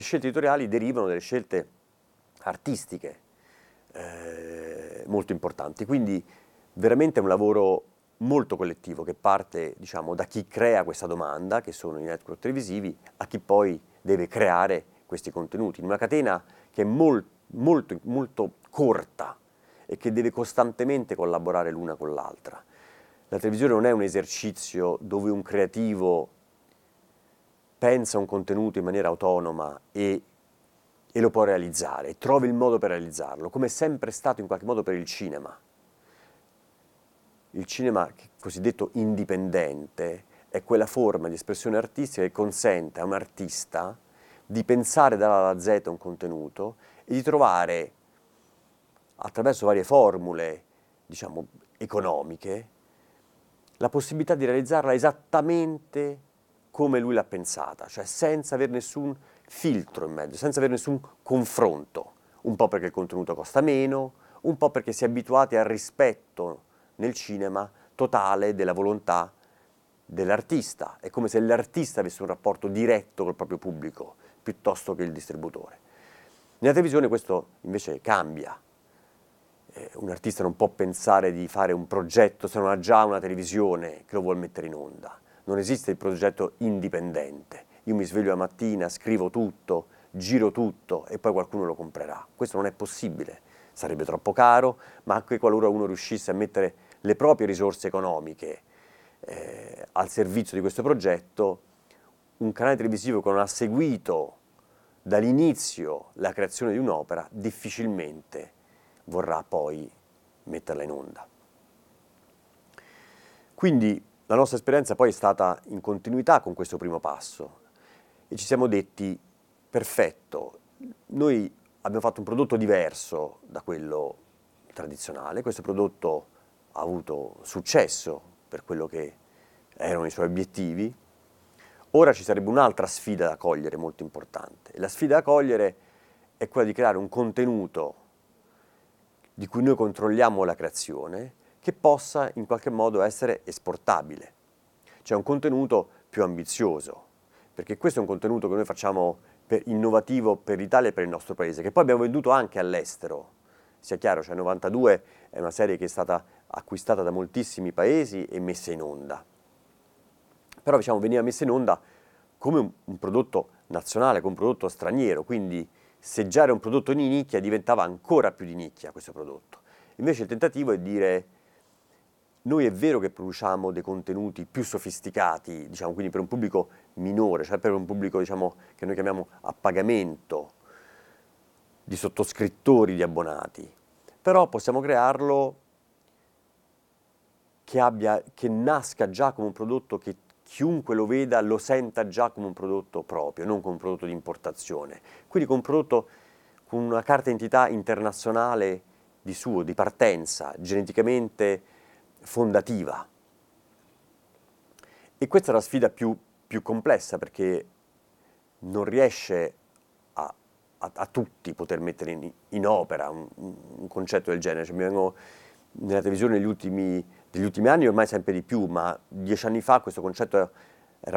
scelte editoriali derivano dalle scelte artistiche molto importanti, quindi veramente è un lavoro molto collettivo che parte, diciamo, da chi crea questa domanda, che sono i network televisivi, a chi poi deve creare questi contenuti, in una catena che è molto corta e che deve costantemente collaborare l'una con l'altra. La televisione non è un esercizio dove un creativo pensa un contenuto in maniera autonoma e lo può realizzare, trova il modo per realizzarlo, come è sempre stato in qualche modo per il cinema. Il cinema cosiddetto indipendente è quella forma di espressione artistica che consente a un artista di pensare dall'A alla Z un contenuto e di trovare, attraverso varie formule, diciamo, economiche, la possibilità di realizzarla esattamente come lui l'ha pensata, cioè senza avere nessun filtro in mezzo, senza avere nessun confronto, un po' perché il contenuto costa meno, un po' perché si è abituati al rispetto nel cinema totale della volontà dell'artista. È come se l'artista avesse un rapporto diretto col proprio pubblico, piuttosto che il distributore. Nella televisione questo invece cambia. Un artista non può pensare di fare un progetto se non ha già una televisione che lo vuol mettere in onda. Non esiste il progetto indipendente. Io mi sveglio la mattina, scrivo tutto, giro tutto e poi qualcuno lo comprerà. Questo non è possibile. Sarebbe troppo caro, ma anche qualora uno riuscisse a mettere le proprie risorse economiche al servizio di questo progetto, un canale televisivo che non ha seguito dall'inizio la creazione di un'opera difficilmente vorrà poi metterla in onda. Quindi la nostra esperienza poi è stata in continuità con questo primo passo e ci siamo detti, perfetto, noi abbiamo fatto un prodotto diverso da quello tradizionale, questo prodotto ha avuto successo per quello che erano i suoi obiettivi, ora ci sarebbe un'altra sfida da cogliere molto importante. E la sfida da cogliere è quella di creare un contenuto di cui noi controlliamo la creazione, che possa in qualche modo essere esportabile. Cioè un contenuto più ambizioso, perché questo è un contenuto che noi facciamo innovativo per l'Italia e per il nostro paese, che poi abbiamo venduto anche all'estero. Sia chiaro, cioè 92 è una serie che è stata acquistata da moltissimi paesi e messa in onda. Però diciamo veniva messa in onda come un prodotto nazionale, come un prodotto straniero, quindi se già era un prodotto di nicchia diventava ancora più di nicchia questo prodotto. Invece il tentativo è dire, noi è vero che produciamo dei contenuti più sofisticati, diciamo, quindi per un pubblico minore, cioè per un pubblico, diciamo, che noi chiamiamo a pagamento, di sottoscrittori, di abbonati, però possiamo crearlo che nasca già come un prodotto che chiunque lo veda lo senta già come un prodotto proprio, non come un prodotto di importazione. Quindi come un prodotto con una carta d'identità internazionale di suo, di partenza, geneticamente fondativa. E questa è la sfida più complessa perché non riesce a tutti poter mettere in opera un concetto del genere. Cioè, nella televisione degli ultimi anni ormai sempre di più, ma 10 anni fa questo concetto era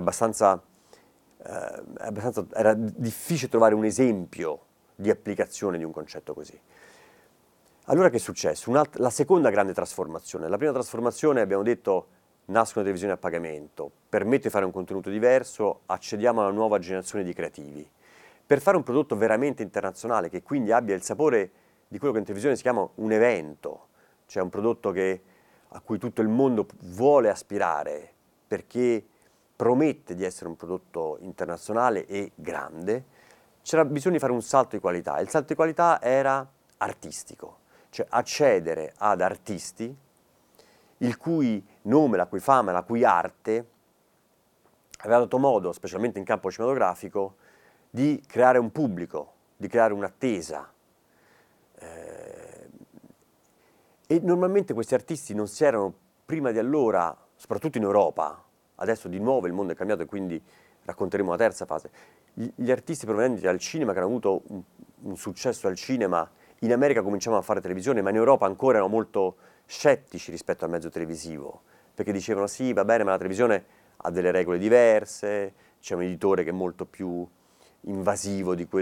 era difficile trovare un esempio di applicazione di un concetto così. Allora che è successo? La seconda grande trasformazione. La prima trasformazione abbiamo detto nascono televisioni a pagamento, permette di fare un contenuto diverso, accediamo a una nuova generazione di creativi. Per fare un prodotto veramente internazionale, che quindi abbia il sapore di quello che in televisione si chiama un evento, cioè un prodotto a cui tutto il mondo vuole aspirare, perché promette di essere un prodotto internazionale e grande, c'era bisogno di fare un salto di qualità. Il salto di qualità era artistico, cioè accedere ad artisti il cui nome, la cui fama, la cui arte aveva dato modo, specialmente in campo cinematografico, di creare un pubblico, di creare un'attesa. E normalmente questi artisti non si erano, prima di allora, soprattutto in Europa, adesso di nuovo il mondo è cambiato e quindi racconteremo la terza fase, gli artisti provenienti dal cinema che hanno avuto un successo al cinema, in America cominciavano a fare televisione, ma in Europa ancora erano molto scettici rispetto al mezzo televisivo, perché dicevano sì, va bene, ma la televisione ha delle regole diverse, c'è un editore che è molto più invasivo di